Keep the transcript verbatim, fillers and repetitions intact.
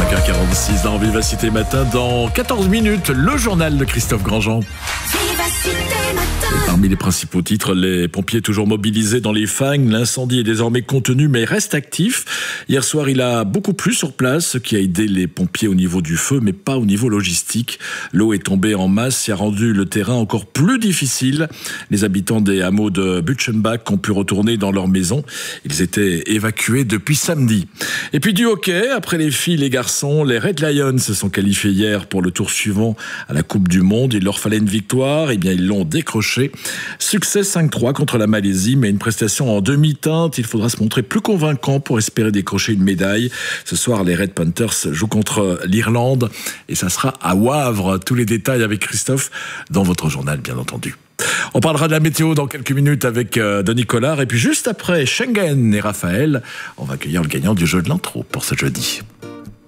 cinq heures quarante-six dans Vivacité Matin. Dans quatorze minutes, le journal de Christophe Grandjean. Et parmi les principaux titres, les pompiers toujours mobilisés dans les Fagnes. L'incendie est désormais contenu mais reste actif. Hier soir, il a beaucoup plu sur place, ce qui a aidé les pompiers au niveau du feu, mais pas au niveau logistique. L'eau est tombée en masse et a rendu le terrain encore plus difficile. Les habitants des hameaux de Butchenbach ont pu retourner dans leur maison. Ils étaient évacués depuis samedi. Et puis du hockey, après les filles, les garçons, les Red Lions se sont qualifiés hier pour le tour suivant à la Coupe du Monde. Il leur fallait une victoire, et bien ils l'ont décroché. Succès cinq trois contre la Malaisie, mais une prestation en demi-teinte. Il faudra se montrer plus convaincant pour espérer décrocher une médaille. Ce soir, les Red Panthers jouent contre l'Irlande et ça sera à Wavre. Tous les détails avec Christophe dans votre journal, bien entendu. On parlera de la météo dans quelques minutes avec euh, Denis Collard. Et puis juste après Schengen et Raphaël, on va accueillir le gagnant du jeu de l'intro pour ce jeudi.